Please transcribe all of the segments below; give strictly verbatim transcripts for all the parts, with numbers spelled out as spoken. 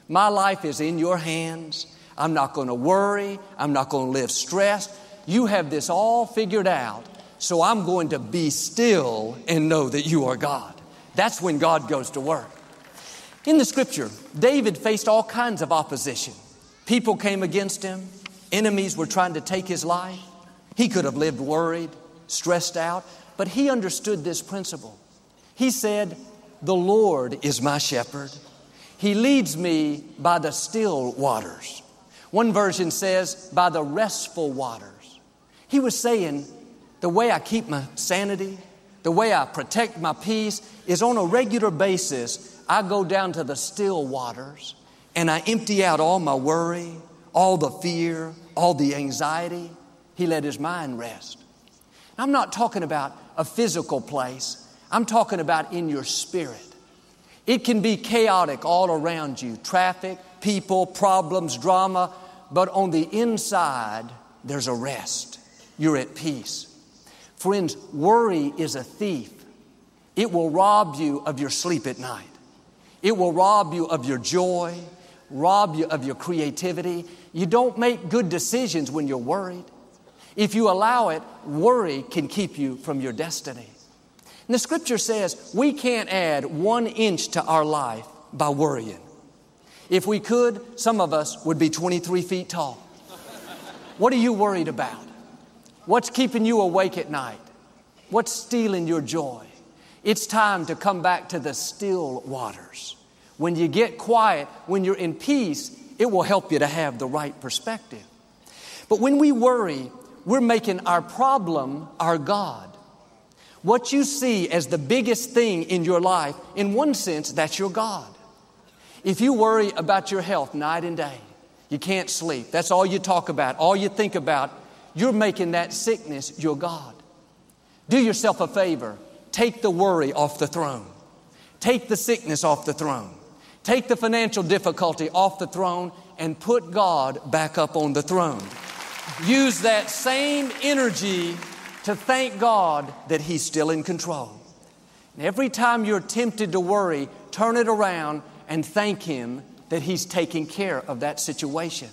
My life is in your hands. I'm not going to worry. I'm not going to live stressed. You have this all figured out. So I'm going to be still and know that you are God. That's when God goes to work. In the scripture, David faced all kinds of opposition. People came against him. Enemies were trying to take his life. He could have lived worried, stressed out, but he understood this principle. He said, "The Lord is my shepherd. He leads me by the still waters." One version says, by the restful waters. He was saying, the way I keep my sanity, the way I protect my peace is on a regular basis. I go down to the still waters and I empty out all my worry, all the fear, all the anxiety. He let his mind rest. I'm not talking about a physical place. I'm talking about in your spirit. It can be chaotic all around you. Traffic, people, problems, drama. But on the inside, there's a rest. You're at peace. Friends, worry is a thief. It will rob you of your sleep at night. It will rob you of your joy, rob you of your creativity. You don't make good decisions when you're worried. If you allow it, worry can keep you from your destiny. And the scripture says we can't add one inch to our life by worrying. If we could, some of us would be twenty-three feet tall. What are you worried about? What's keeping you awake at night? What's stealing your joy? It's time to come back to the still waters. When you get quiet, when you're in peace, it will help you to have the right perspective. But when we worry, we're making our problem our God. What you see as the biggest thing in your life, in one sense, that's your God. If you worry about your health night and day, you can't sleep, that's all you talk about, all you think about, you're making that sickness your God. Do yourself a favor. Take the worry off the throne. Take the sickness off the throne. Take the financial difficulty off the throne and put God back up on the throne. Use that same energy to thank God that He's still in control. And every time you're tempted to worry, turn it around and thank Him that He's taking care of that situation.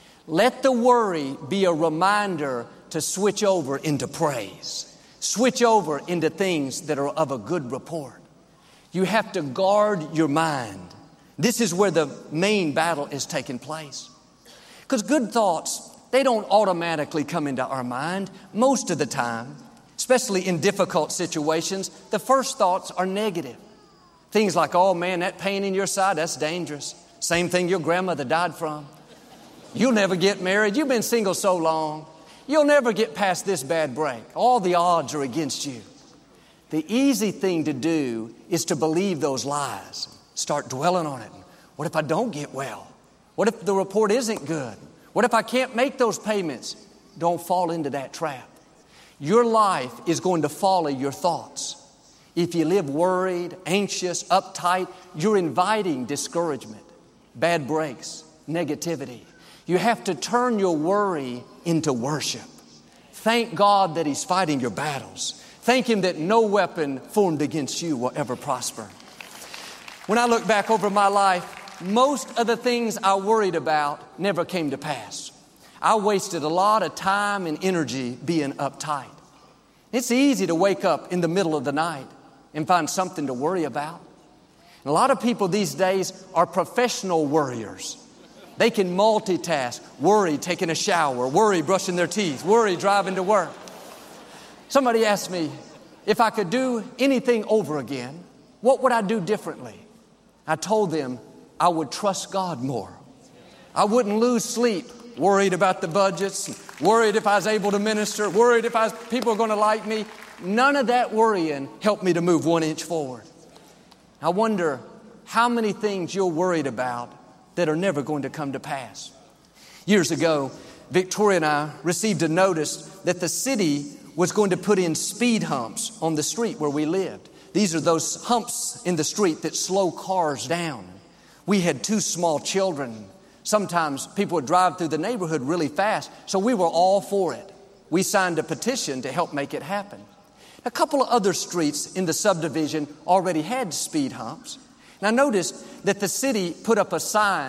Let the worry be a reminder to switch over into praise. Switch over into things that are of a good report. You have to guard your mind. This is where the main battle is taking place. Because good thoughts, they don't automatically come into our mind. Most of the time, especially in difficult situations, the first thoughts are negative. Things like, oh man, that pain in your side, that's dangerous. Same thing your grandmother died from. You'll never get married. You've been single so long. You'll never get past this bad break. All the odds are against you. The easy thing to do is to believe those lies. Start dwelling on it. What if I don't get well? What if the report isn't good? What if I can't make those payments? Don't fall into that trap. Your life is going to follow your thoughts. If you live worried, anxious, uptight, you're inviting discouragement, bad breaks, negativity. You have to turn your worry into worship. Thank God that He's fighting your battles. Thank Him that no weapon formed against you will ever prosper. When I look back over my life, most of the things I worried about never came to pass. I wasted a lot of time and energy being uptight. It's easy to wake up in the middle of the night and find something to worry about. And a lot of people these days are professional worriers. They can multitask, worry taking a shower, worry brushing their teeth, worry driving to work. Somebody asked me, if I could do anything over again, what would I do differently? I told them I would trust God more. I wouldn't lose sleep, worried about the budgets, worried if I was able to minister, worried if I was, people are going to like me. None of that worrying helped me to move one inch forward. I wonder how many things you're worried about that are never going to come to pass. Years ago, Victoria and I received a notice that the city was going to put in speed humps on the street where we lived. These are those humps in the street that slow cars down. We had two small children. Sometimes people would drive through the neighborhood really fast, so we were all for it. We signed a petition to help make it happen. A couple of other streets in the subdivision already had speed humps. And I noticed that the city put up a sign